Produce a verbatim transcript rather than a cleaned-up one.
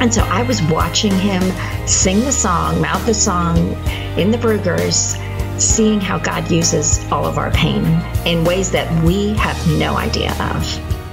And so I was watching him sing the song, mouth the song in the Bruegger's, seeing how God uses all of our pain in ways that we have no idea of.